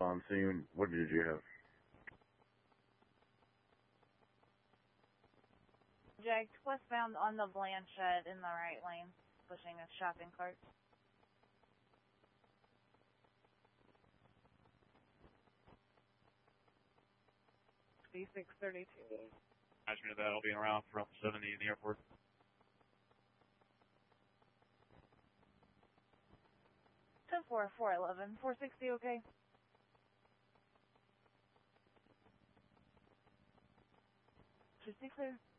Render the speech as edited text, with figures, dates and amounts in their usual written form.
on scene. What did you have? Subject westbound on the Blanchette in the right lane, pushing a shopping cart. B632. Imagine of that, I'll be around for up to 70 in the airport. Ten 411, 460, okay? Just be clear.